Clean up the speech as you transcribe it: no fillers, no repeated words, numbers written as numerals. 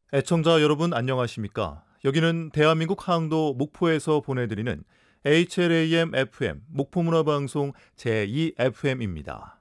애청자 여러분 안녕하십니까? 여기는 대한민국 항도 목포에서 보내드리는 HLAM FM 목포문화방송 제2FM입니다.